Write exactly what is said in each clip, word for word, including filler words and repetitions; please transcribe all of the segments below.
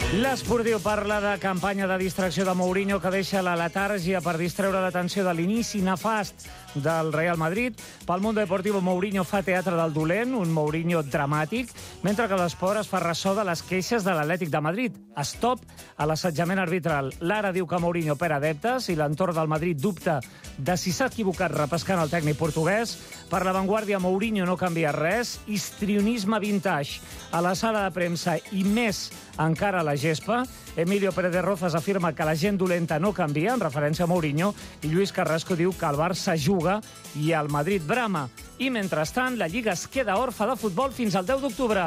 L'Esportiu parla de campanya de distracció de Mourinho que deixa la letàrgia per distreure l'atenció de l'inici nefast del Real Madrid. Pel Mundo Deportivo, Mourinho fa teatre del dolent, un Mourinho dramàtic, mentre que l'Esport es fa ressò de les queixes de l'Atlètic de Madrid. Stop a l'assetjament arbitral. L'Ara diu que Mourinho perd adeptes i l'entorn del Madrid dubta de si s'ha equivocat repescant el tècnic portuguès. Per La Vanguardia, Mourinho no canvia res. Histrionisme vintage a la sala de premsa i més encara a la gespa. Emilio Pérez de Rozas afirma que la gent dolenta no canvia, en referència a Mourinho, i Lluís Carrasco diu que el Barça juga i el Madrid brama. I mentrestant, la Lliga es queda orfa de futbol fins al deu d'octubre.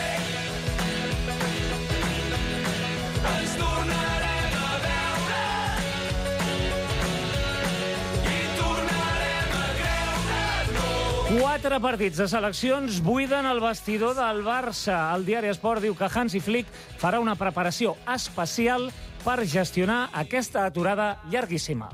Quatre partits de seleccions buiden el vestidor del Barça. El diari Esport diu que Hansi Flick farà una preparació especial per gestionar aquesta aturada llarguíssima.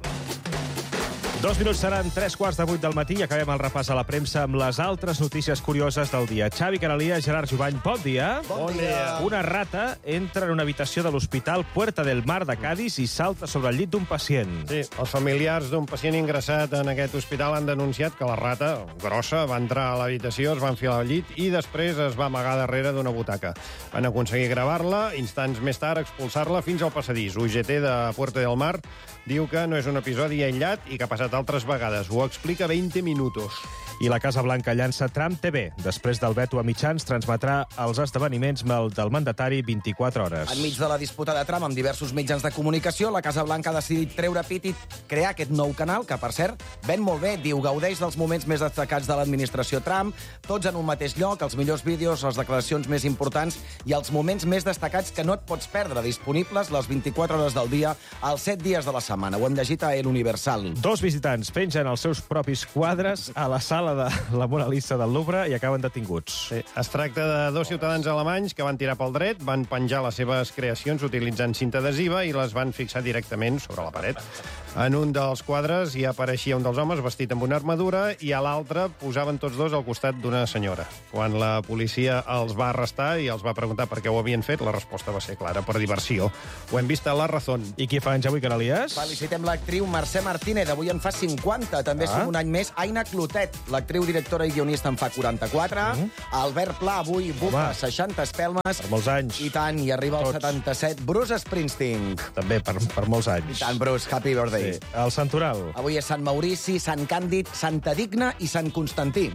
Dos minuts seran tres quarts de vuit del matí i acabem el repàs a la premsa amb les altres notícies curioses del dia. Xavi Caralia, Gerard Jubany, bon dia. Bon dia. Una rata entra en una habitació de l'Hospital Puerta del Mar de Cádiz i salta sobre el llit d'un pacient. Sí, els familiars d'un pacient ingressat en aquest hospital han denunciat que la rata, grossa, va entrar a l'habitació, es va enfilar al llit i després es va amagar darrere d'una butaca. Van aconseguir gravar-la, instants més tard expulsar-la fins al passadís. U G T de Puerta del Mar diu que no és un episodi aïllat i que ha passat altres vegades. Ho explica veinte minutos. I la Casa Blanca llança Trump T V. Després del veto a mitjans, transmetrà els esdeveniments del mandatari vint-i-quatre hores. Enmig de la disputa de Trump amb diversos mitjans de comunicació, la Casa Blanca ha decidit treure pit i crear aquest nou canal, que, per cert, ven molt bé. Diu, gaudeix dels moments més destacats de l'administració Trump, tots en un mateix lloc, els millors vídeos, les declaracions més importants i els moments més destacats que no et pots perdre, disponibles les vint-i-quatre hores del dia, els set dies de la setmana. Ho hem llegit a El Universal. Dos visitants pengen els seus propis quadres a la sala de la Mona Lisa del Louvre i acaben detinguts. Sí. Es tracta de dos ciutadans alemanys que van tirar pel dret, van penjar les seves creacions utilitzant cinta adhesiva i les van fixar directament sobre la paret. En un dels quadres hi apareixia un dels homes vestit amb una armadura i a l'altre posaven tots dos al costat d'una senyora. Quan la policia els va arrestar i els va preguntar per què ho havien fet, la resposta va ser clara, per diversió. Ho hem vist a La Razón. I qui fa anys avui, Canalies? Felicitem l'actriu Mercè Martínez, avui en fa cinquanta. També ah. surt un any més Aina Clotet, l'actriu, directora i guionista, en fa quaranta-quatre. Mm -hmm. Albert Pla, avui bufa Home. seixanta espelmes. Per molts anys. I tant, i arriba al setanta-set. Bruce Springsteen. També, per, per molts anys. I tant, Bruce, happy birthday. Sí. El Santoral. Avui és Sant Maurici, Sant Càndid, Santa Digna i Sant Constantí.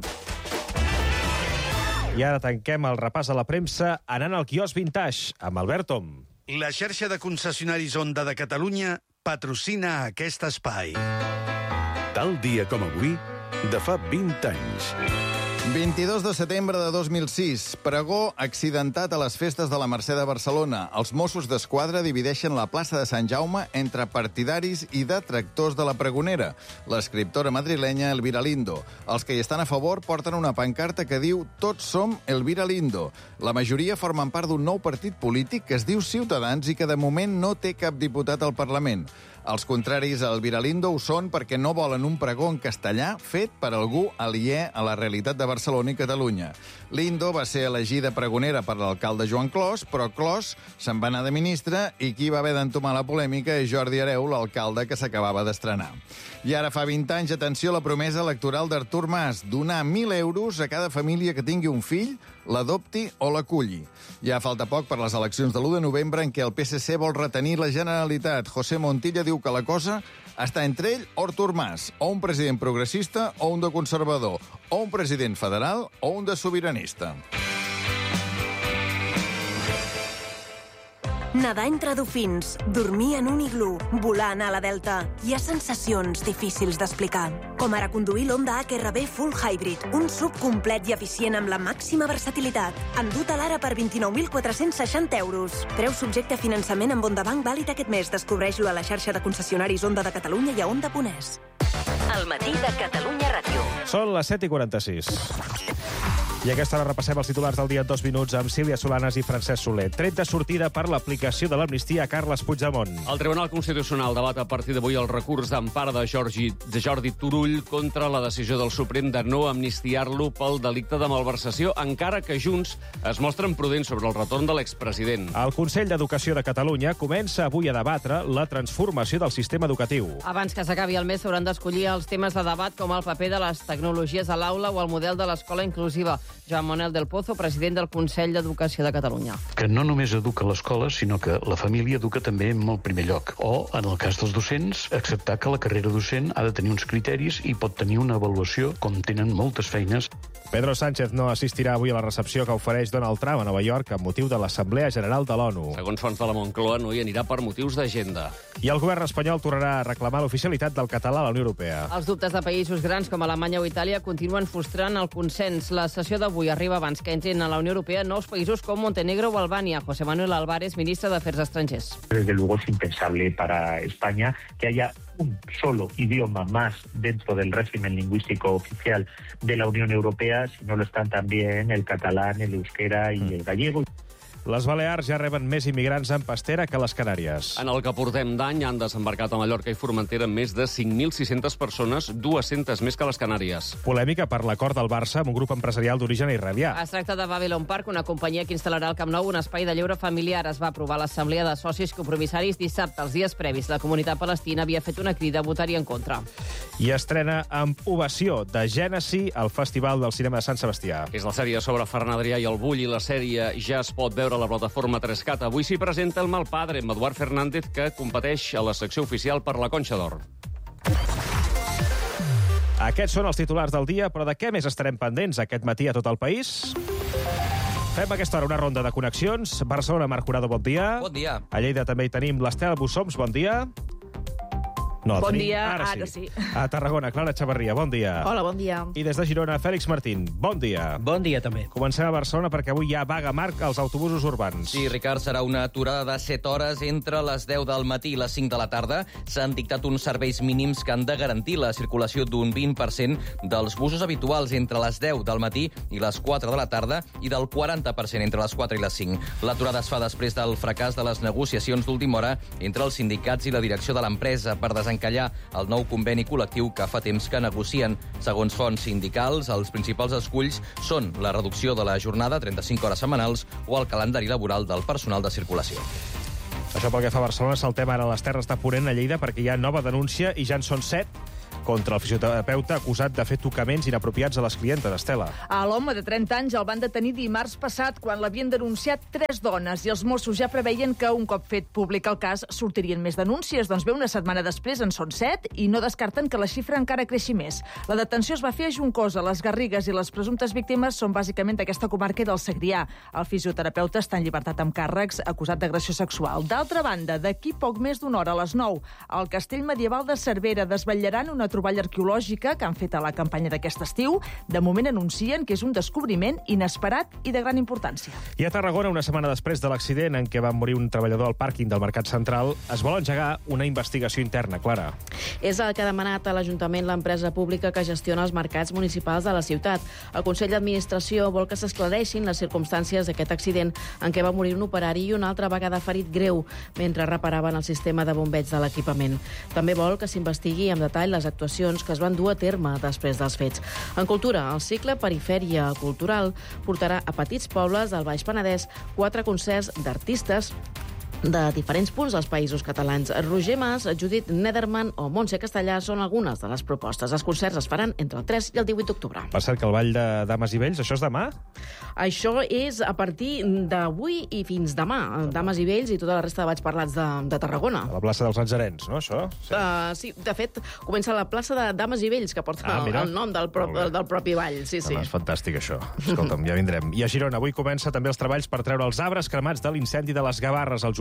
I ara tanquem el repàs a la premsa anant al quiosc Vintage amb Albert Tom. La xarxa de concessionaris Honda de Catalunya patrocina aquest espai. Tal dia com avui, de fa vint anys. vint-i-dos de setembre de dos mil sis. Pregó accidentat a les festes de la Mercè de Barcelona. Els Mossos d'Esquadra divideixen la plaça de Sant Jaume entre partidaris i detractors de la pregonera. L'escriptora madrilenya Elvira Lindo. Els que hi estan a favor porten una pancarta que diu «Tots som Elvira Lindo». La majoria formen part d'un nou partit polític que es diu Ciutadans i que de moment no té cap diputat al Parlament. Els contraris a Elvira Lindo ho són perquè no volen un pregó en castellà fet per algú aliè a la realitat de Barcelona i Catalunya. Lindo va ser elegida pregonera per l'alcalde Joan Clos, però Clos se'n va anar de ministre i qui va haver d'entomar la polèmica és Jordi Hereu, l'alcalde que s'acabava d'estrenar. I ara fa vint anys, atenció a la promesa electoral d'Artur Mas, donar mil euros a cada família que tingui un fill, l'adopti o l'aculli. Ja falta poc per les eleccions de l'u de novembre en què el P S C vol retenir la Generalitat. José Montilla diu que la cosa està entre ell o Artur Mas, o un president progressista o un de conservador, o un president federal o un de sobiranista. Nedar entre dofins, dormir en un iglú, volar a la Delta. Hi ha sensacions difícils d'explicar. Com ara conduir l'Honda H R V Full Hybrid, un sub complet i eficient amb la màxima versatilitat. Endut a l'ara per vint-i-nou mil quatre-cents seixanta euros. Preu subjecte a finançament amb Honda Bank vàlid aquest mes. Descobreix-lo a la xarxa de concessionaris Honda de Catalunya i a honda punt es. El matí de Catalunya Ràdio. Són les set i quaranta-sis. I a aquesta hora repassem els titulars del dia en dos minuts amb Sílvia Solanas i Francesc Soler. Tret de sortida per l'aplicació de l'amnistia a Carles Puigdemont. El Tribunal Constitucional debat a partir d'avui el recurs d'empara de Jordi, de Jordi Turull contra la decisió del Suprem de no amnistiar-lo pel delicte de malversació, encara que Junts es mostren prudents sobre el retorn de l'expresident. El Consell d'Educació de Catalunya comença avui a debatre la transformació del sistema educatiu. Abans que s'acabi el mes s'hauran d'escollir els temes de debat com el paper de les tecnologies a l'aula o el model de l'escola inclusiva. Joan Manuel del Pozo, president del Consell d'Educació de Catalunya. Que no només educa l'escola, sinó que la família educa també en el primer lloc. O, en el cas dels docents, acceptar que la carrera docent ha de tenir uns criteris i pot tenir una avaluació, com tenen moltes feines. Pedro Sánchez no assistirà avui a la recepció que ofereix Donald Trump a Nova York amb motiu de l'Assemblea General de l'ONU. Segons fonts de la Moncloa, no hi anirà per motius d'agenda. I el govern espanyol tornarà a reclamar l'oficialitat del català a la Unió Europea. Els dubtes de països grans com Alemanya o Itàlia continuen frustrant el consens. La sessió d'avui arriba abans que entrin a la Unió Europea nous països com Montenegro o Albània. José Manuel Álvarez, ministre d'Afers Estrangers. Desde luego es impensable para España que haya un solo idioma más dentro del régimen lingüístico oficial de la Unión Europea, si no lo están también el catalán, el euskera y el gallego. Les Balears ja reben més immigrants en pastera que les Canàries. En el que portem d'any han desembarcat a Mallorca i Formentera més de cinc mil sis-centes persones, dues-centes més que les Canàries. Polèmica per l'acord del Barça amb un grup empresarial d'origen israelià. Es tracta de Babylon Park, una companyia que instal·larà al Camp Nou un espai de lleure familiar. Es va aprovar l'assemblea de socis compromissaris dissabte. Els dies previs, la comunitat palestina havia fet una crida a votar-hi en contra. I estrena amb ovació de Gènesi al Festival del Cinema de Sant Sebastià. És la sèrie sobre Ferran Adrià i el Bull i la sèrie ja es pot veure a la plataforma tres cat. Avui s'hi presenta El mal padre, amb Eduard Fernández, que competeix a la secció oficial per la Conxa d'Or. Aquests són els titulars del dia, però de què més estarem pendents aquest matí a tot el país? Fem a aquesta hora una ronda de connexions. Barcelona, Marc Curado, bon dia. Bon dia. A Lleida també hi tenim l'Estel Bussoms, bon dia. No, bon tenim. dia, ara, ara sí. sí. A Tarragona, Clara Chavarria, bon dia. Hola, bon dia. I des de Girona, Fèlix Martín, bon dia. Bon dia, també. Comencem a Barcelona perquè avui hi ha vaga marc als autobusos urbans. Sí, Ricard, serà una aturada de set hores entre les deu del matí i les cinc de la tarda. S'han dictat uns serveis mínims que han de garantir la circulació d'un vint per cent dels busos habituals entre les deu del matí i les quatre de la tarda i del quaranta per cent entre les quatre i les cinc. L'aturada es fa després del fracàs de les negociacions d'última hora entre els sindicats i la direcció de l'empresa per desencallar el nou conveni col·lectiu que fa temps que negocien. Segons fonts sindicals, els principals esculls són la reducció de la jornada, trenta-cinc hores setmanals, o el calendari laboral del personal de circulació. Això pel que fa a Barcelona, saltem ara a les Terres de Ponent, a Lleida, perquè hi ha nova denúncia i ja en són set contra el fisioterapeuta acusat de fer tocaments inapropiats a les clientes, Estela. A l'home de trenta anys el van detenir dimarts passat quan l'havien denunciat tres dones i els Mossos ja preveien que un cop fet públic el cas sortirien més denúncies. Doncs bé, una setmana després en són set i no descarten que la xifra encara creixi més. La detenció es va fer a Juncosa. Les Garrigues i les presumptes víctimes són bàsicament d'aquesta comarca i del Segrià. El fisioterapeuta està en llibertat amb càrrecs acusat d'agressió sexual. D'altra banda, d'aquí poc més d'una hora, a les nou, al Castell Medieval de Cervera desvetllaran una troballa arqueològica que han fet a la campanya d'aquest estiu. De moment anuncien que és un descobriment inesperat i de gran importància. I a Tarragona, una setmana després de l'accident en què va morir un treballador al pàrquing del Mercat Central, es vol engegar una investigació interna, Clara. És el que ha demanat a l'Ajuntament l'empresa pública que gestiona els mercats municipals de la ciutat. El Consell d'Administració vol que s'esclareixin les circumstàncies d'aquest accident en què va morir un operari i una altra vegada ferit greu mentre reparaven el sistema de bombeig de l'equipament. També vol que s'investigui amb detall les actuacions que es van dur a terme després dels fets. En cultura, el cicle Perifèria Cultural portarà a petits pobles del Baix Penedès quatre concerts d'artistes de diferents punts dels països catalans. Roger Mas, Judit Nederman o Montse Castellà són algunes de les propostes. Els concerts es faran entre el tres i el divuit d'octubre. Per cert, que el Ball de Dames i Vells, això és demà? Això és a partir d'avui i fins demà. Dames i Vells i tota la resta de balls parlats de, de Tarragona. A la plaça dels Natzarens, no, això? Sí. Uh, sí, de fet, comença a la plaça de Dames i Vells, que porta ah, el nom del, pro del propi ball. Sí, sí. Ah, és fantàstic, això. Escolta'm, ja vindrem. I a Girona, avui comença també els treballs per treure els arbres cremats de l'incendi de les Gavarres al juliol.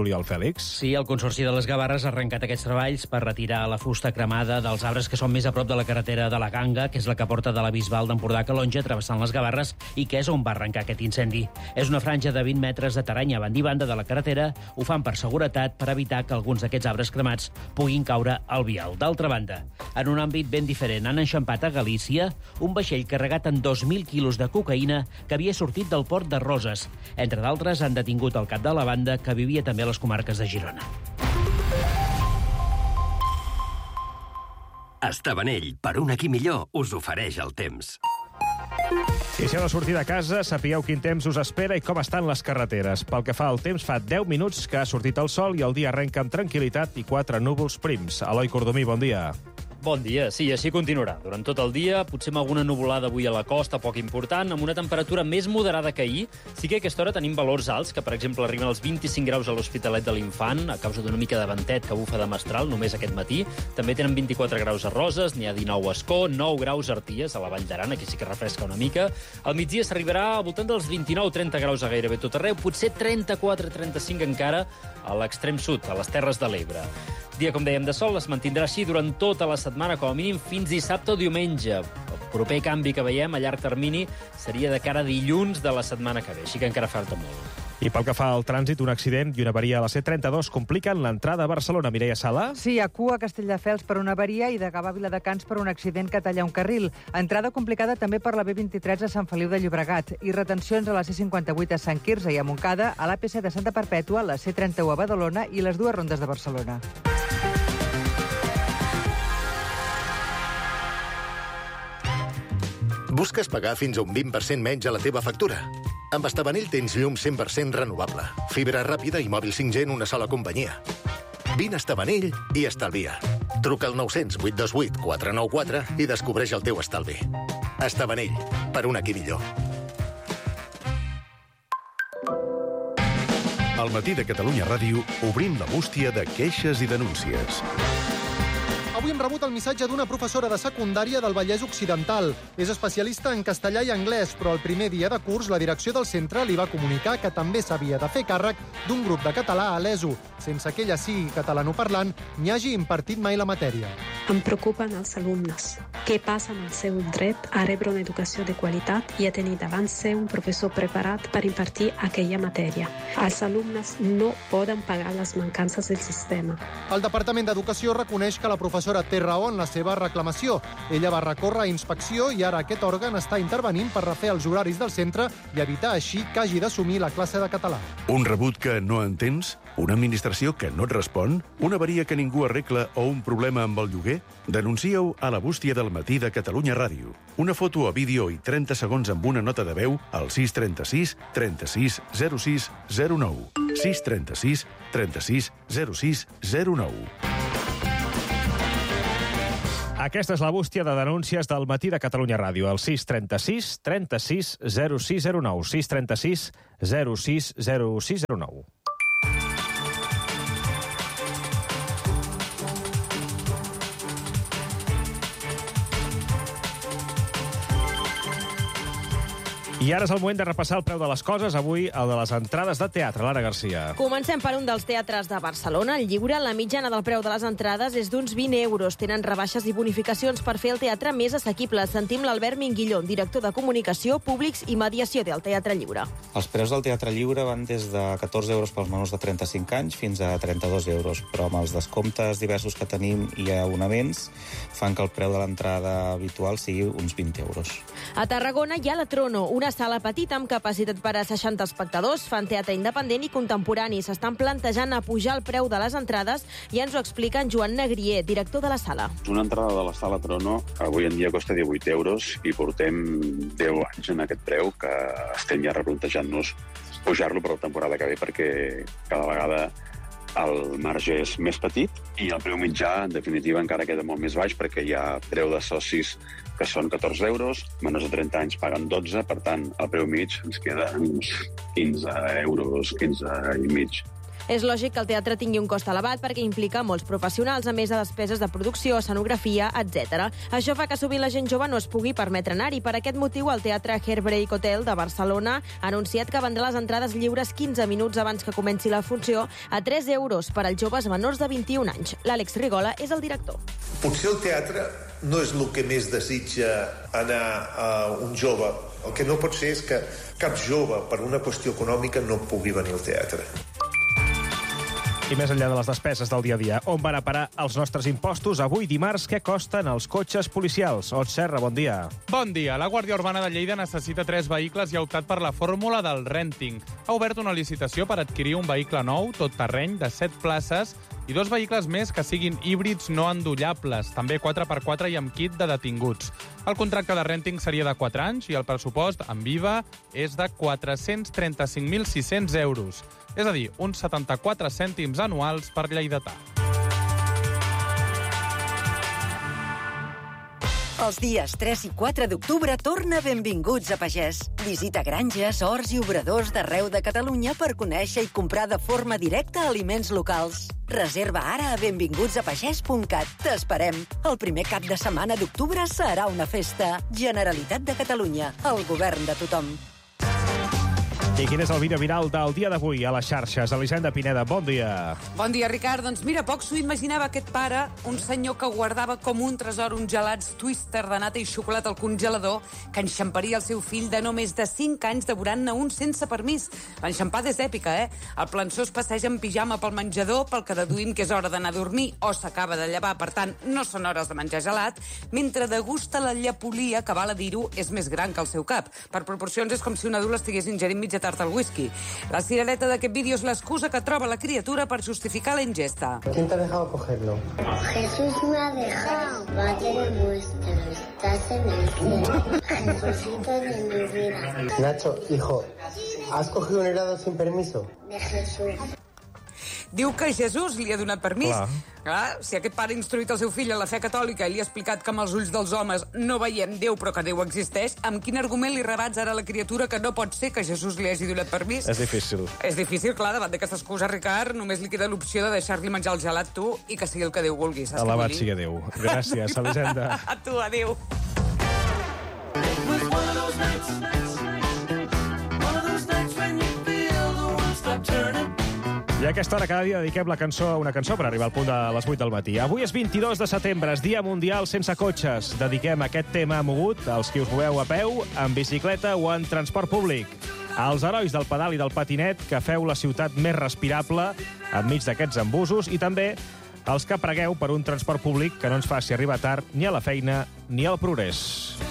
juliol, Fèlix? Sí, el Consorci de les Gavarres ha arrencat aquests treballs per retirar la fusta cremada dels arbres que són més a prop de la carretera de la Ganga, que és la que porta de la Bisbal d'Empordà a Calonge, travessant les Gavarres, i que és on va arrencar aquest incendi. És una franja de vint metres de terreny a banda i banda de la carretera. Ho fan per seguretat, per evitar que alguns d'aquests arbres cremats puguin caure al vial. D'altra banda, en un àmbit ben diferent, han enxampat a Galícia un vaixell carregat amb dos mil quilos de cocaïna que havia sortit del port de Roses. Entre d'altres, han detingut el cap de la banda, que vivia també a les comarques de Girona. Estabanell, per un aquí millor, us ofereix el temps. I si heu de sortir de casa, sapigueu quin temps us espera i com estan les carreteres. Pel que fa al temps, fa deu minuts que ha sortit el sol i el dia arrenca amb tranquil·litat i quatre núvols prims. Eloi Cordomí, bon dia. Bon dia. Sí, així continuarà. Durant tot el dia, potser amb alguna nuvolada avui a la costa, poc important, amb una temperatura més moderada que ahir. Sí que a aquesta hora tenim valors alts, que per exemple arriben als vint-i-cinc graus a l'Hospitalet de l'Infant, a causa d'una mica de ventet que bufa de mestral només aquest matí. També tenen vint-i-quatre graus a Roses, n'hi ha dinou a Escó, nou graus a Arties, a la Vall d'Aran, aquí sí que refresca una mica. Al migdia s'arribarà al voltant dels vint-i-nou trenta graus a gairebé tot arreu, potser trenta-quatre trenta-cinc encara a l'extrem sud, a les Terres de l'Ebre. Dia, com dèiem, de sol es mantindrà així durant tota la setmana, com a mínim fins dissabte o diumenge. El proper canvi que veiem a llarg termini seria de cara a dilluns de la setmana que ve, així que encara falta molt. I pel que fa al trànsit, un accident i una avaria a la C trenta-dos compliquen l'entrada a Barcelona. Mireia Sala? Sí, a cua a Castelldefels per una avaria i de Gavà a Viladecans per un accident que talla un carril. Entrada complicada també per la B vint-i-tres a Sant Feliu de Llobregat i retencions a la C cinquanta-vuit a Sant Quirze i a Montcada, a l'A P C de Santa Perpètua, la C trenta-u a Badalona i les dues rondes de Barcelona. Busques pagar fins a un vint per cent menys a la teva factura? Amb Estabanell tens llum cent per cent renovable, fibra ràpida i mòbil cinc G en una sola companyia. Vine a Estabanell i estalvia. Truca al nou cents vuit dos vuit quatre nou quatre i descobreix el teu estalvi. Estabanell, per un aquí millor. Al matí de Catalunya Ràdio obrim la bústia de queixes i denúncies. Avui hem rebut el missatge d'una professora de secundària del Vallès Occidental. És especialista en castellà i anglès, però el primer dia de curs la direcció del centre li va comunicar que també s'havia de fer càrrec d'un grup de català a l'E S O, sense que ella sigui catalanoparlant ni hagi impartit mai la matèria. Em preocupen els alumnes. Què passa amb el seu dret a rebre una educació de qualitat i a tenir davant seu un professor preparat per impartir aquella matèria? Els alumnes no poden pagar les mancances del sistema. El Departament d'Educació reconeix que la professora té raó en la seva reclamació. Ella va recórrer a inspecció i ara aquest òrgan està intervenint per refer els horaris del centre i evitar així que hagi d'assumir la classe de català. Un rebut que no entens? Una administració que no et respon? Una avaria que ningú arregla o un problema amb el lloguer? Denuncia-ho a la bústia del matí de Catalunya Ràdio. Una foto o vídeo i trenta segons amb una nota de veu al sis trenta-sis trenta-sis zero sis zero nou. sis trenta-sis trenta-sis zero sis zero nou. Aquesta és la bústia de denúncies del matí de Catalunya Ràdio, al sis trenta-sis trenta-sis zero sis zero nou. sis trenta-sis zero sis zero sis zero nou. I ara és el moment de repassar el preu de les coses, avui el de les entrades de teatre. Lara Garcia. Comencem per un dels teatres de Barcelona, el Lliure. La mitjana del preu de les entrades és d'uns vint euros. Tenen rebaixes i bonificacions per fer el teatre més assequible. Sentim l'Albert Minguillón, director de Comunicació, Públics i Mediació del Teatre Lliure. Els preus del Teatre Lliure van des de catorze euros pels menors de trenta-cinc anys fins a trenta-dos euros, però amb els descomptes diversos que tenim i abonaments fan que el preu de l'entrada habitual sigui uns vint euros. A Tarragona hi ha la Trono, una sala petita amb capacitat per a seixanta espectadors, fan teatre independent i contemporani. S'estan plantejant a pujar el preu de les entrades i ens ho explica en Joan Negrier, director de la sala. Una entrada de la sala Trono avui en dia costa divuit euros i portem deu anys en aquest preu que estem ja replantejant-nos pujar-lo per la temporada que ve perquè cada vegada el marge és més petit i el preu mitjà, en definitiva, encara queda molt més baix perquè hi ha preu de socis que són catorze euros, menors de trenta anys paguen dotze, per tant, el preu mig ens queda uns quinze euros, quinze i mig. És lògic que el teatre tingui un cost elevat perquè implica molts professionals, a més de despeses de producció, escenografia, etcètera. Això fa que sovint la gent jove no es pugui permetre anar-hi. Per aquest motiu, el Teatre Herbreak Hotel de Barcelona ha anunciat que vendrà les entrades lliures quinze minuts abans que comenci la funció a tres euros per als joves menors de vint-i-un anys. L'Àlex Rigola és el director. Potser el teatre no és el que més desitja anar a un jove. El que no pot ser és que cap jove, per una qüestió econòmica, no pugui venir al teatre. I més enllà de les despeses del dia a dia, on van a parar els nostres impostos? Avui, dimarts, què costen els cotxes policials? Ot Serra, bon dia. Bon dia. La Guàrdia Urbana de Lleida necessita tres vehicles i ha optat per la fórmula del renting. Ha obert una licitació per adquirir un vehicle nou, tot terreny, de set places, i dos vehicles més que siguin híbrids no endollables, també quatre per quatre i amb kit de detinguts. El contracte de renting seria de quatre anys i el pressupost en V I V A és de quatre-cents trenta-cinc mil sis-cents euros. És a dir, uns setanta-quatre cèntims anuals per lleidatà. Els dies tres i quatre d'octubre torna Benvinguts a Pagès. Visita granges, horts i obradors d'arreu de Catalunya per conèixer i comprar de forma directa aliments locals. Reserva ara a benvinguts a pagès punt cat. T'esperem. El primer cap de setmana d'octubre serà una festa. Generalitat de Catalunya. El govern de tothom. I quin és el vídeo viral del dia d'avui a les xarxes? Elisenda Pineda, bon dia. Bon dia, Ricard. Doncs mira, poc s'ho imaginava aquest pare, un senyor que guardava com un tresor uns gelats Twister de nata i xocolata al congelador, que enxamparia el seu fill de no més de cinc anys devorant-ne un sense permís. L'enxampada és èpica, eh? El plançó es passeja en pijama pel menjador, pel que deduïm que és hora d'anar a dormir o s'acaba de llevar, per tant, no són hores de menjar gelat, mentre degusta la llepolia, que val a dir-ho, és més gran que el seu cap. Per proporcions és com si un adult estigués ingerint mitja tarta al whisky. La cirereta d'aquest vídeo és l'excusa que troba la criatura per justificar la ingesta. ¿Quién te ha dejado cogerlo? Jesús me ha dejado. Padre nuestro, estás en el cielo. Jesucito de mi vida. Nacho, hijo, ¿has cogido un helado sin permiso? De Jesús. Diu que Jesús li ha donat permís. Clar. Clar, si aquest pare ha instruït el seu fill en la fe catòlica i li ha explicat que amb els ulls dels homes no veiem Déu, però que Déu existeix, amb quin argument li rebats ara a la criatura que no pot ser que Jesús li hagi donat permís? És difícil. És difícil, clar, davant d'aquesta excusa, Ricard, només li queda l'opció de deixar-li menjar el gelat tu i que sigui el que Déu vulgui. Saps Alabat què vull dir? sigui Déu. Gràcies, Elisenda. A tu, adéu. I a aquesta hora cada dia dediquem la cançó a una cançó per arribar al punt de les vuit del matí. Avui és vint-i-dos de setembre, és Dia Mundial sense cotxes. Dediquem aquest tema mogut als qui us moveu a peu, en bicicleta o en transport públic. Als herois del pedal i del patinet que feu la ciutat més respirable enmig d'aquests embussos i també als que pregueu per un transport públic que no ens faci arribar tard ni a la feina ni al progrés.